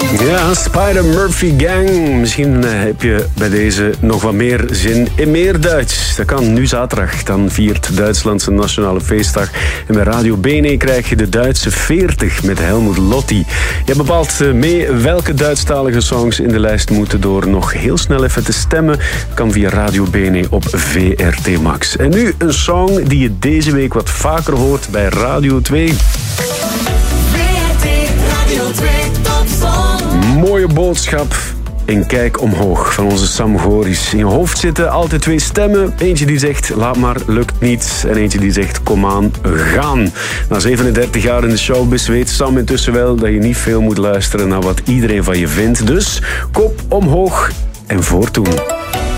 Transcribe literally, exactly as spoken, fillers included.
Ja, Spider Murphy Gang. Misschien uh, heb je bij deze nog wat meer zin in meer Duits. Dat kan nu zaterdag. Dan viert Duitsland zijn nationale feestdag. En bij Radio B N E krijg je de Duitse veertig met Helmut Lotti. Je bepaalt uh, mee welke Duitsstalige songs in de lijst moeten door nog heel snel even te stemmen. Kan via Radio B N E op V R T Max. En nu een song die je deze week wat vaker hoort bij Radio twee. V R T Radio twee Top Song. Mooie boodschap. En kijk omhoog van onze Sam Goris. In je hoofd zitten altijd twee stemmen. Eentje die zegt, laat maar, lukt niet. En eentje die zegt, kom aan, gaan. Na zevenendertig jaar in de showbiz weet Sam intussen wel dat je niet veel moet luisteren naar wat iedereen van je vindt. Dus kop omhoog en voortdoen.